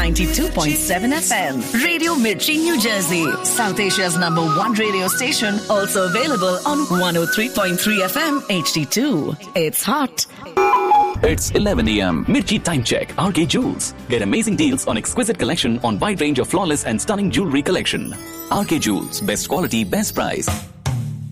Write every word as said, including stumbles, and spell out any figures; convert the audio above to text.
ninety-two point seven F M. Radio Mirchi, New Jersey. South Asia's number one radio station. Also available on one oh three point three F M H D two. It's hot. It's eleven a m. Mirchi Time Check. R K Jewels. Get amazing deals on exquisite collection on wide range of flawless and stunning jewelry collection. R K Jewels. Best quality, best price.